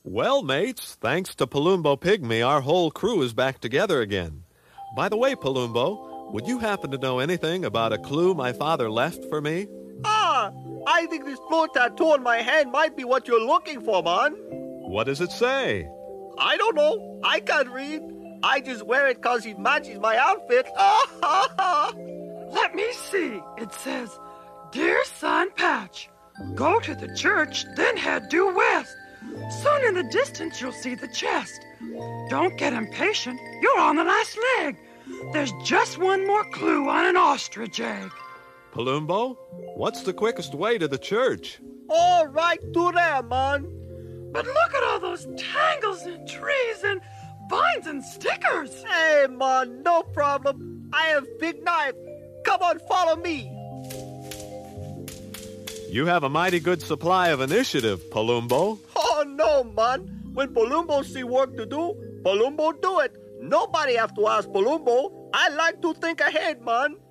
Well, mates, thanks to Palumbo Pygmy, our whole crew is back together again. By the way, Palumbo, would you happen to know anything about a clue my father left for me? Ah, I think this blue tattoo on my hand might be what you're looking for, man. What does it say? I don't know. I can't read. I just wear it because it matches my outfit. Let me see. It says, Dear Son Patch, go to the church, then head due west. Soon in the distance you'll see the chest. Don't get impatient. You're on the last leg. There's just one more clue on an ostrich egg. Palumbo, what's the quickest way to the church? All right, do that, man. But look at all those tangles and trees and vines and stickers. Hey, man, no problem. I have big knife. Come on, follow me. You have a mighty good supply of initiative, Palumbo. Oh, no, man. When Palumbo see work to do, Palumbo do it. Nobody have to ask Palumbo. I like to think ahead, man.